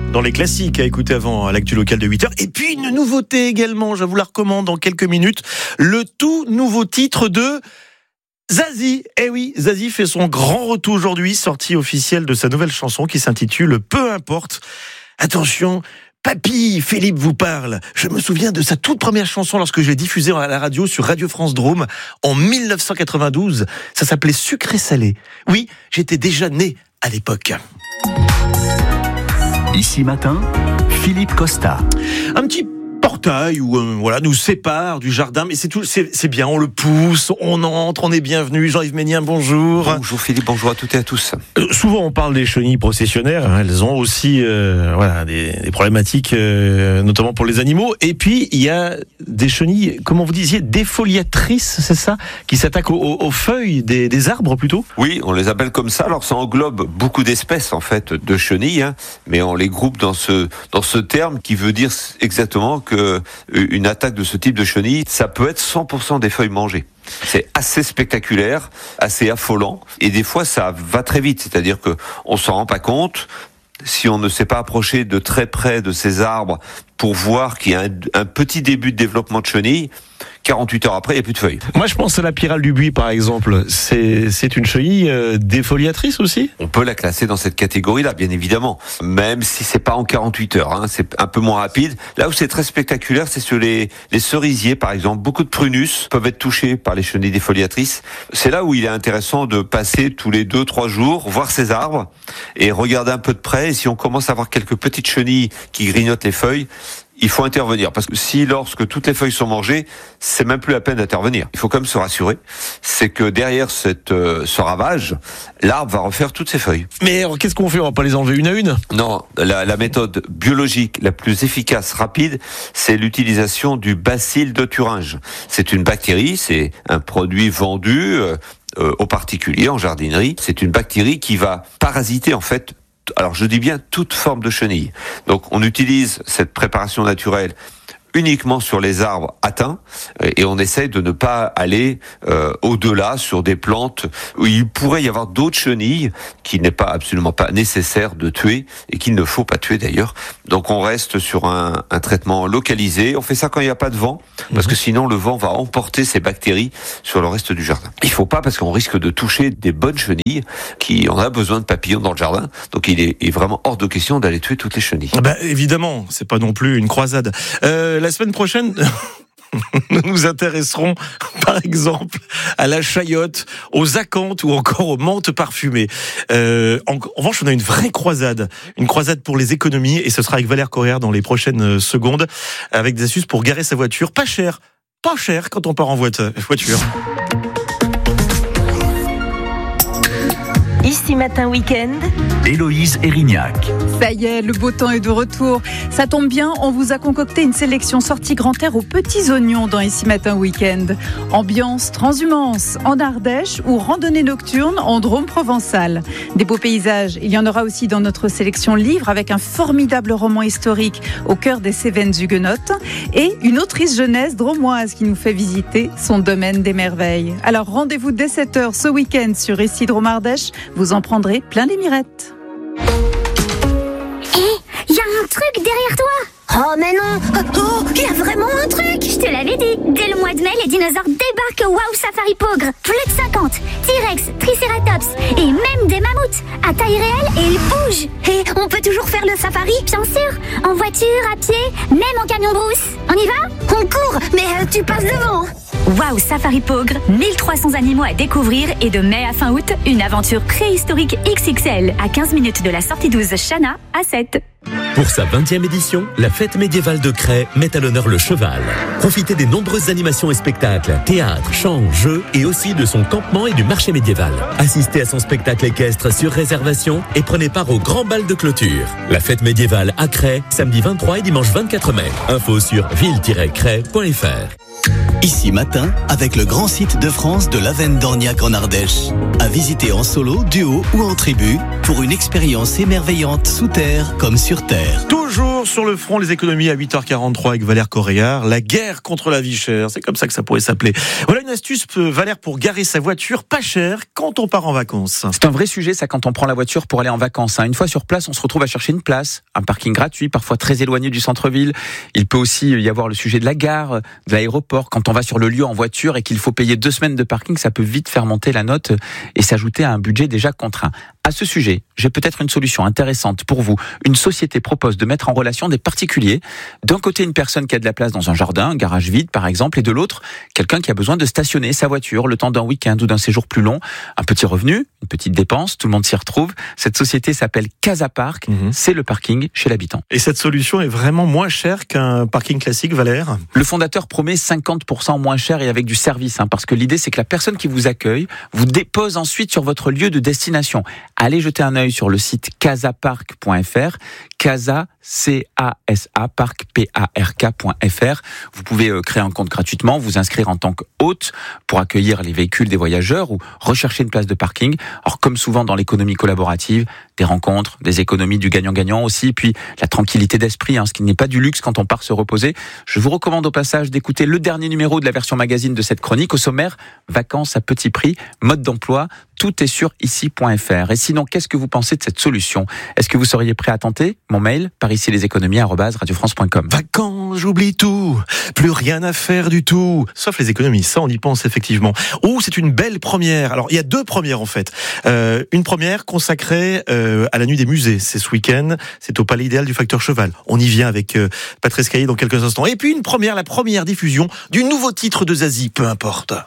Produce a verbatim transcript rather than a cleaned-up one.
dans les classiques à écouter avant l'actu locale de huit heures. Et puis une nouveauté également, je vous la recommande dans quelques minutes, le tout nouveau titre de Zazie. Eh oui, Zazie fait son grand retour aujourd'hui, sortie officielle de sa nouvelle chanson qui s'intitule Peu importe. Attention, Papy Philippe vous parle. Je me souviens de sa toute première chanson lorsque je l'ai diffusée à la radio sur Radio France Drôme en dix-neuf cent quatre-vingt-douze. Ça s'appelait Sucré Salé. Oui, j'étais déjà né à l'époque. Ici Matin, Philippe Costa. Un petit portail où euh, voilà nous sépare du jardin, mais c'est tout, c'est, c'est bien, on le pousse, on entre, on est bienvenu. Jean-Yves Ménien, bonjour. Bonjour Philippe, bonjour à toutes et à tous. Euh, souvent on parle des chenilles processionnaires, hein, elles ont aussi euh, voilà des, des problématiques, euh, notamment pour les animaux. Et puis il y a des chenilles, comment vous disiez, défoliatrices, c'est ça, qui s'attaquent aux, aux feuilles des, des arbres plutôt. Oui, on les appelle comme ça. Alors ça englobe beaucoup d'espèces en fait de chenilles, hein, mais on les groupe dans ce dans ce terme qui veut dire exactement que une attaque de ce type de chenille, ça peut être cent pour cent des feuilles mangées. C'est assez spectaculaire, assez affolant, et des fois ça va très vite, c'est-à-dire que on s'en rend pas compte. Si on ne s'est pas approché de très près de ces arbres pour voir qu'il y a un, un petit début de développement de chenilles, quarante-huit heures après, il n'y a plus de feuilles. Moi, je pense à la pyrale du buis, par exemple. C'est, c'est une chenille euh, défoliatrice aussi ? On peut la classer dans cette catégorie-là, bien évidemment. Même si c'est pas en quarante-huit heures, hein, c'est un peu moins rapide. Là où c'est très spectaculaire, c'est sur les, les cerisiers, par exemple. Beaucoup de prunus peuvent être touchés par les chenilles défoliatrices. C'est là où il est intéressant de passer tous les deux, trois jours, voir ces arbres et regarder un peu de près. Et si on commence à voir quelques petites chenilles qui grignotent les feuilles, il faut intervenir, parce que si lorsque toutes les feuilles sont mangées, c'est même plus la peine d'intervenir. Il faut quand même se rassurer, c'est que derrière cette, euh, ce ravage, l'arbre va refaire toutes ses feuilles. Mais alors, qu'est-ce qu'on fait ? On va pas les enlever une à une ? Non, la, la méthode biologique la plus efficace, rapide, c'est l'utilisation du bacille de Thuringe. C'est une bactérie, c'est un produit vendu euh, euh, aux particuliers en jardinerie. C'est une bactérie qui va parasiter en fait. Alors je dis bien toute forme de chenille. Donc on utilise cette préparation naturelle uniquement sur les arbres atteints et on essaye de ne pas aller euh, au-delà sur des plantes où il pourrait y avoir d'autres chenilles qu'il n'est pas absolument pas nécessaire de tuer et qu'il ne faut pas tuer d'ailleurs. Donc on reste sur un, un traitement localisé. On fait ça quand il n'y a pas de vent parce que sinon le vent va emporter ces bactéries sur le reste du jardin. Il ne faut pas parce qu'on risque de toucher des bonnes chenilles qui en a besoin de papillons dans le jardin. Donc il est, est vraiment hors de question d'aller tuer toutes les chenilles. Bah évidemment, c'est pas non plus une croisade. Euh, La semaine prochaine, nous nous intéresserons, par exemple, à la chayotte, aux acanthes ou encore aux menthes parfumées. Euh, en, en revanche, on a une vraie croisade, une croisade pour les économies, et ce sera avec Valère Correa dans les prochaines secondes, avec des astuces pour garer sa voiture, pas cher, pas cher quand on part en voiture. Ici Matin Week-end, Héloïse Erignac. Ça y est, le beau temps est de retour. Ça tombe bien, on vous a concocté une sélection sortie grand air aux petits oignons dans Ici Matin Week-end. Ambiance transhumance en Ardèche ou randonnée nocturne en Drôme provençal. Des beaux paysages, il y en aura aussi dans notre sélection livre avec un formidable roman historique au cœur des Cévennes huguenotes et une autrice jeunesse drômoise qui nous fait visiter son domaine des merveilles. Alors rendez-vous dès sept heures ce week-end sur Ici Drôme Ardèche. Vous en prendrez plein les mirettes. Hé, hey, y a un truc derrière toi. Oh mais non. Oh, il y a vraiment un truc. Je te l'avais dit. Dès le mois de mai, les dinosaures débarquent au Wow Safari Pogre. Plus de cinquante. T-Rex, Triceratops et même des mammouths. À taille réelle et ils bougent. Et on peut toujours faire le safari, bien sûr. En voiture, à pied, même en camion brousse. On y va ? On court, mais euh, tu passes devant. Wow Safari Pogre, mille trois cents animaux à découvrir et de mai à fin août, une aventure préhistorique X X L à quinze minutes de la sortie douze Chana à sept. Pour sa vingtième édition, la fête médiévale de Cray met à l'honneur le cheval. Profitez des nombreuses animations et spectacles, théâtre, chants, jeux et aussi de son campement et du marché médiéval. Assistez à son spectacle équestre sur réservation et prenez part au grand bal de clôture. La fête médiévale à Cray, samedi vingt-trois et dimanche vingt-quatre mai. Info sur ville tiret cray point f r. Ici Matin, avec le grand site de France de l'Avenne d'Orniac en Ardèche. À visiter en solo, duo ou en tribu, pour une expérience émerveillante sous terre comme sur terre. Toujours sur le front, les économies à huit heures quarante-trois avec Valère Correillard. La guerre contre la vie chère, c'est comme ça que ça pourrait s'appeler. Voilà une astuce, Valère, pour garer sa voiture pas chère quand on part en vacances. C'est un vrai sujet, ça, quand on prend la voiture pour aller en vacances. Une fois sur place, on se retrouve à chercher une place, un parking gratuit, parfois très éloigné du centre-ville. Il peut aussi y avoir le sujet de la gare, de l'aéroport. Quand on va sur le lieu en voiture et qu'il faut payer deux semaines de parking, ça peut vite faire monter la note et s'ajouter à un budget déjà contraint. À ce sujet, j'ai peut-être une solution intéressante pour vous. Une société propose de mettre en relation des particuliers. D'un côté, une personne qui a de la place dans un jardin, un garage vide par exemple, et de l'autre, quelqu'un qui a besoin de stationner sa voiture le temps d'un week-end ou d'un séjour plus long. Un petit revenu, une petite dépense, tout le monde s'y retrouve. Cette société s'appelle Casapark, mmh. C'est le parking chez l'habitant. Et cette solution est vraiment moins chère qu'un parking classique, Valère ? Le fondateur promet cinquante pour cent moins cher et avec du service, hein, parce que l'idée c'est que la personne qui vous accueille vous dépose ensuite sur votre lieu de destination. Allez jeter un œil sur le site casapark point f r, Casa, C A S A, Park, P A R K point F R. Vous pouvez euh, créer un compte gratuitement, vous inscrire en tant qu'hôte pour accueillir les véhicules des voyageurs ou rechercher une place de parking. Alors, comme souvent dans l'économie collaborative, des rencontres, des économies, du gagnant-gagnant aussi, puis la tranquillité d'esprit, hein, ce qui n'est pas du luxe quand on part se reposer. Je vous recommande au passage d'écouter le dernier numéro de la version magazine de cette chronique. Au sommaire, vacances à petit prix, mode d'emploi, tout est sur ici point f r. Et sinon, qu'est-ce que vous pensez de cette solution ? Est-ce que vous seriez prêt à tenter ? Mon mail, par ici les économies arobase radio france point com. Vacances, j'oublie tout, plus rien à faire du tout, sauf les économies, ça on y pense effectivement. Oh, c'est une belle première. Alors il y a deux premières en fait. Euh, une première consacrée euh, à la nuit des musées, c'est ce week-end, c'est au Palais Idéal du Facteur Cheval. On y vient avec euh, Patrice Caillé dans quelques instants. Et puis une première, la première diffusion du nouveau titre de Zazie, peu importe.